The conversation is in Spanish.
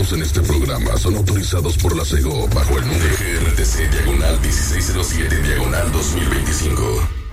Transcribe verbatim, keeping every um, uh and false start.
presentados en este programa son autorizados por la SEGO bajo el número G R T C diagonal dieciséis cero siete diagonal dos mil veinticinco.